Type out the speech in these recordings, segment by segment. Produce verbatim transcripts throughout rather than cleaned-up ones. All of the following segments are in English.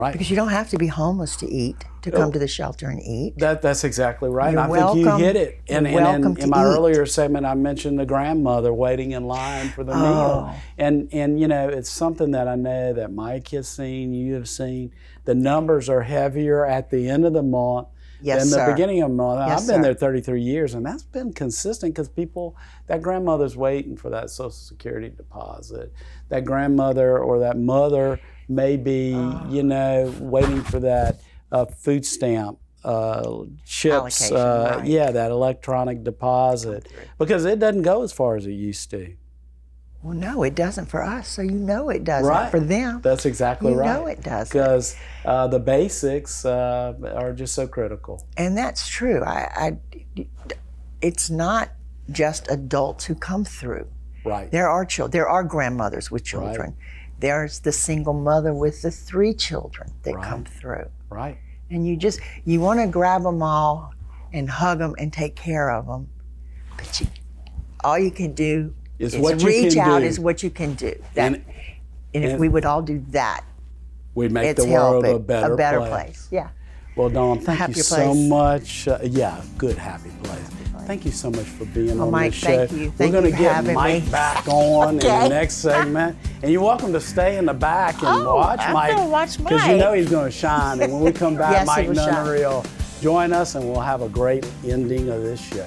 Right. Because you don't have to be homeless to eat, to come Oh, to the shelter and eat. That, that's exactly right. You're I think you welcome. hit it. And, You're and welcome in, to in my eat. earlier segment, I mentioned the grandmother waiting in line for the Oh. meal. And, and, you know, it's something that I know that Mike has seen, you have seen. The numbers are heavier at the end of the month Yes, than the sir. beginning of the month. Yes, I've been sir. there thirty-three years, and that's been consistent because people, that grandmother's waiting for that Social Security deposit. That grandmother or that mother may be, Oh. you know, waiting for that uh, food stamp, uh, chips, Allocation, uh, right. yeah, that electronic deposit, because it doesn't go as far as it used to. Well, no, it doesn't for us, so you know it doesn't Right. for them. That's exactly you right. You know it doesn't. Because uh, the basics uh, are just so critical. And that's true. I, I, it's not just adults who come through. Right. There are children. There are grandmothers with children. Right. There's the single mother with the three children that Right. come through. Right. And you just, you want to grab them all and hug them and take care of them. But you, all you can do Is is what you reach can out do. is what you can do. That, And- and, if and- we would all do that, We'd make it's the world helping a better, a better place. place. Yeah. Well, Dawn, thank Happier you so place. much. Uh, yeah, good, happy place. place. Thank you so much for being Well, on Mike, this show. thank you. We're Thank going you to for get having Mike me. back on in Okay. the next segment. And you're welcome to stay in the back and Oh, watch I'm Mike. gonna watch Because you Mike. know he's going to shine. And when we come back, Yes, he Mike will shine. Nunnery will join us and we'll have a great ending of this show.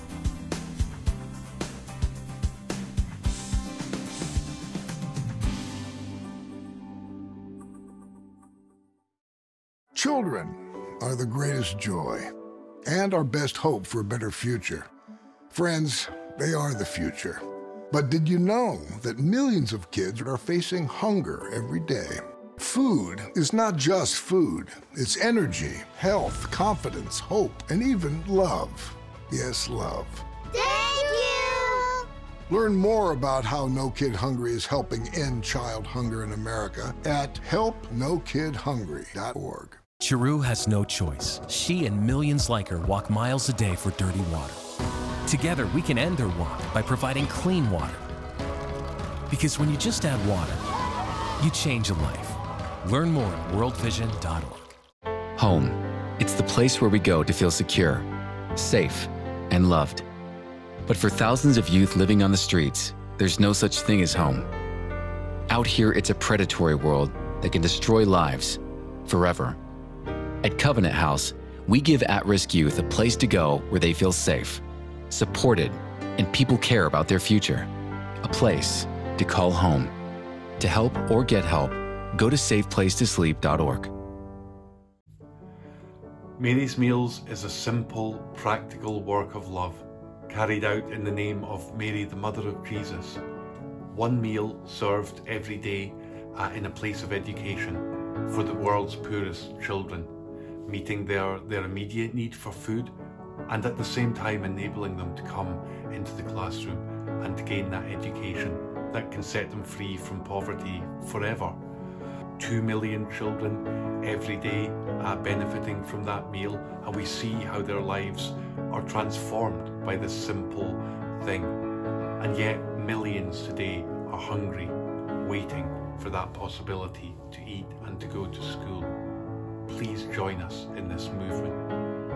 Children are the greatest joy and our best hope for a better future. Friends, they are the future. But did you know that millions of kids are facing hunger every day? Food is not just food. It's energy, health, confidence, hope, and even love. Yes, love. Thank you! Learn more about how No Kid Hungry is helping end child hunger in America at help no kid hungry dot org. Chiru has no choice. She and millions like her walk miles a day for dirty water. Together, we can end their walk by providing clean water. Because when you just add water, you change a life. Learn more at world vision dot org. Home. It's the place where we go to feel secure, safe, and loved. But for thousands of youth living on the streets, there's no such thing as home. Out here, it's a predatory world that can destroy lives forever. At Covenant House, we give at-risk youth a place to go where they feel safe, supported, and people care about their future. A place to call home. To help or get help, go to safe place to sleep dot org. Mary's Meals is a simple, practical work of love, carried out in the name of Mary, the Mother of Jesus. One meal served every day uh, in a place of education for the world's poorest children, meeting their, their immediate need for food and at the same time enabling them to come into the classroom and to gain that education that can set them free from poverty forever. Two million children every day uh, benefiting from that meal, and we see how their lives are transformed by this simple thing. And yet millions today are hungry, waiting for that possibility to eat and to go to school. Please join us in this movement.